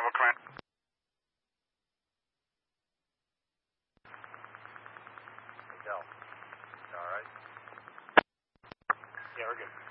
Bravo, come in. Miguel, all right? Yeah, we're good.